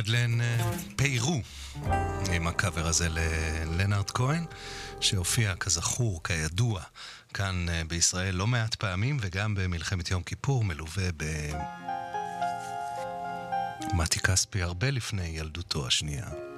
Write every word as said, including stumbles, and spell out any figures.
מדלן פיירו עם הקאבר הזה ללנארד כהן, שהופיע כזכור, כידוע, כאן בישראל לא מעט פעמים, וגם במלחמת יום כיפור, מלווה במתי כספי הרבה לפני ילדותו השנייה.